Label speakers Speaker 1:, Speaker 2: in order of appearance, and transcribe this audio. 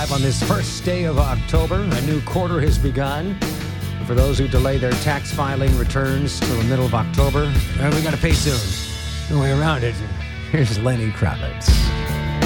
Speaker 1: alive on this first day of October. A new quarter has begun. For those who delay their tax filing returns till the middle of October, we got to pay soon. No way around it. Here's Lenny Kravitz.